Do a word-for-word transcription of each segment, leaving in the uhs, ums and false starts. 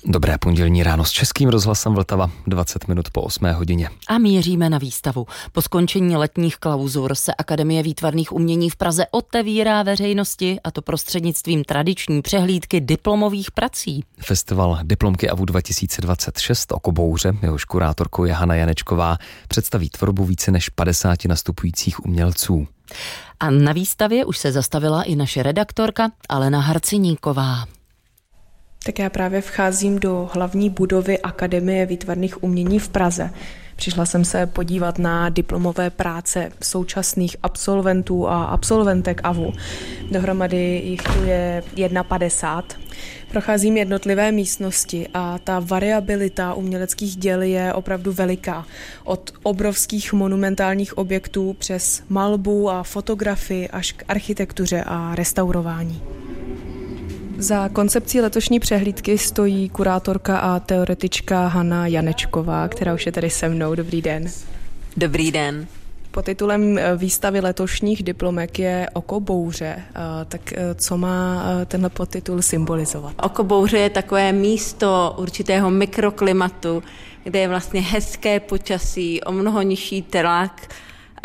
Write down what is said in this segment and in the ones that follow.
Dobré pondělní ráno s Českým rozhlasem Vltava, dvacet minut po osmé hodině. A míříme na výstavu. Po skončení letních klauzur se Akademie výtvarných umění v Praze otevírá veřejnosti, a to prostřednictvím tradiční přehlídky diplomových prací. Festival Diplomky A V U dva tisíce dvacet šest Oko bouře, jehož kurátorkou je Hana Janečková, představí tvorbu více než padesáti nastupujících umělců. A na výstavě už se zastavila i naše redaktorka Alena Harciníková. Tak já právě vcházím do hlavní budovy Akademie výtvarných umění v Praze. Přišla jsem se podívat na diplomové práce současných absolventů a absolventek A V U. Dohromady jich tu je padesát jedna. Procházím jednotlivé místnosti a ta variabilita uměleckých děl je opravdu veliká. Od obrovských monumentálních objektů přes malbu a fotografii až k architektuře a restaurování. Za koncepcí letošní přehlídky stojí kurátorka a teoretička Hana Janečková, která už je tady se mnou. Dobrý den. Dobrý den. Pod titulem výstavy letošních diplomek je Oko bouře. Tak co má tenhle podtitul symbolizovat? Oko bouře je takové místo určitého mikroklimatu, kde je vlastně hezké počasí, o mnoho nižší tlak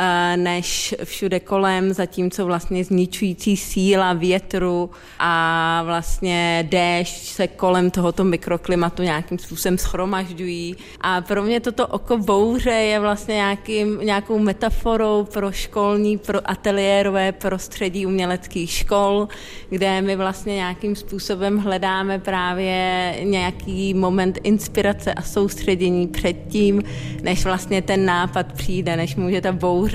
než všude kolem, zatímco vlastně zničující síla větru a vlastně déšť se kolem tohoto mikroklimatu nějakým způsobem shromažďují. A pro mě toto oko bouře je vlastně nějakým, nějakou metaforou pro školní, pro ateliérové prostředí uměleckých škol, kde my vlastně nějakým způsobem hledáme právě nějaký moment inspirace a soustředění předtím, než vlastně ten nápad přijde, než může ta bouře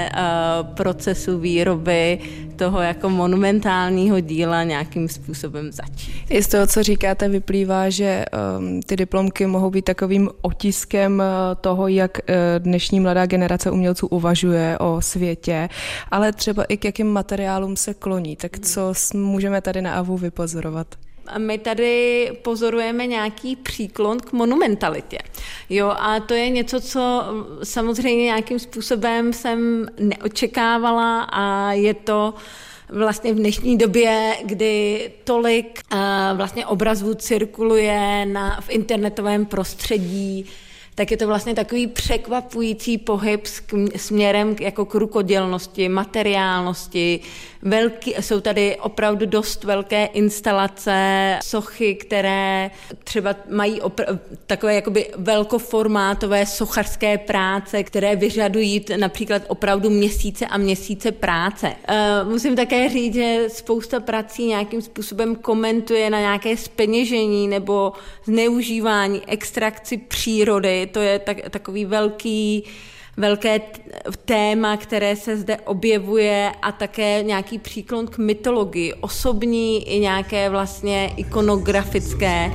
procesu výroby toho jako monumentálního díla nějakým způsobem začít. I z toho, co říkáte, vyplývá, že um, ty diplomky mohou být takovým otiskem uh, toho, jak uh, dnešní mladá generace umělců uvažuje o světě, ale třeba i k jakým materiálům se kloní. Tak co můžeme tady na A V U vypozorovat? A my tady pozorujeme nějaký příklon k monumentalitě. Jo, a to je něco, co samozřejmě nějakým způsobem jsem neočekávala a je to vlastně v dnešní době, kdy tolik uh, vlastně obrazů cirkuluje na, v internetovém prostředí, tak je to vlastně takový překvapující pohyb směrem jako k rukodělnosti, materiálnosti. Velký, jsou tady opravdu dost velké instalace, sochy, které třeba mají opra- takové jakoby velkoformátové sochařské práce, které vyžadují například opravdu měsíce a měsíce práce. E, musím také říct, že spousta prací nějakým způsobem komentuje na nějaké zpeněžení nebo zneužívání, extrakci přírody. To je tak, takový velký velké téma, které se zde objevuje a také nějaký příklon k mytologii, osobní i nějaké vlastně ikonografické.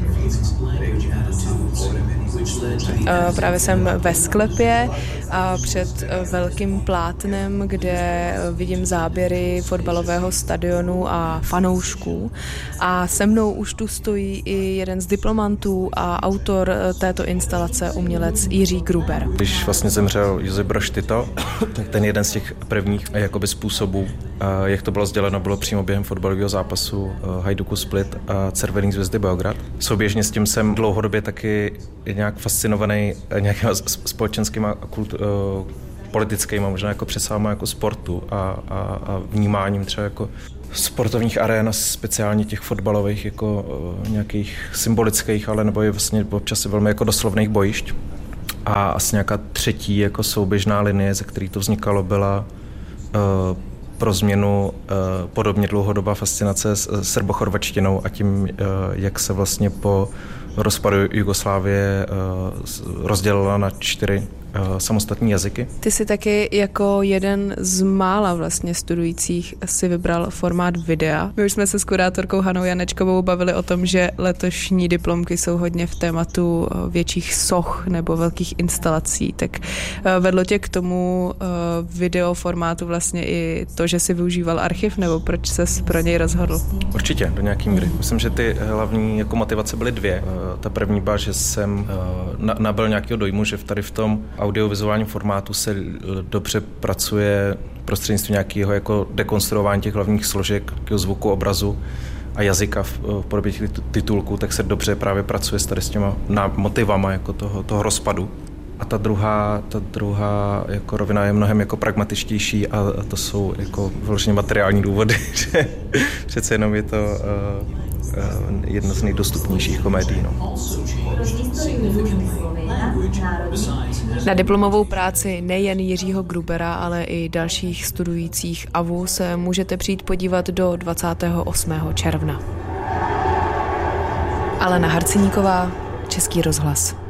Právě jsem ve sklepě a před velkým plátnem, kde vidím záběry fotbalového stadionu a fanoušků. A se mnou už tu stojí i jeden z diplomantů a autor této instalace, umělec Jiří Gruber. Když vlastně zemřel Josip Broz Tito, tak ten jeden z těch prvních jakoby způsobů, jak to bylo sděleno, bylo přímo během fotbalového zápasu Hajduku Split a Červené Zvezdy Beograd. Souběžně s tím jsem dlouhodobě taky nějak fascinovaný nějakými společenskými a kult, uh, politickými, možná jako přesahama jako sportu a, a, a vnímáním třeba jako sportovních arén, speciálně těch fotbalových jako uh, nějakých symbolických, ale nebo je vlastně občas velmi jako doslovných bojišť. A asi nějaká třetí jako souběžná linie, ze který to vznikalo, byla uh, pro změnu uh, podobně dlouhodobá fascinace s srbochorvačtinou a tím, uh, jak se vlastně po rozpadu Jugoslávie uh, rozdělila na čtyři uh, samostatní jazyky. Ty jsi taky jako jeden z mála vlastně studujících si vybral formát videa. My už jsme se s kurátorkou Hanou Janečkovou bavili o tom, že letošní diplomky jsou hodně v tématu větších soch nebo velkých instalací. Tak uh, vedlo tě k tomu uh, video formátu vlastně i to, že jsi využíval archiv, nebo proč ses pro něj rozhodl? Určitě, do nějaký míry. Myslím, že ty hlavní jako motivace byly dvě. Ta první byla, že jsem nabyl nějakého dojmu, že tady v tom audiovizuálním formátu se dobře pracuje prostřednictvím nějakého jako dekonstruování těch hlavních složek, zvuku, obrazu a jazyka v, v podobě těch titulků, tak se dobře právě pracuje s tady s těma motivama jako toho, toho rozpadu. A ta druhá, ta druhá jako rovina je mnohem jako pragmatičtější a to jsou jako vloženě materiální důvody, že přece jenom je to uh, uh, jedna z nejdostupnějších komédií. No. Na diplomovou práci nejen Jiřího Grubera, ale i dalších studujících A V U se můžete přijít podívat do dvacátého osmého června. Alena Harceníková, Český rozhlas.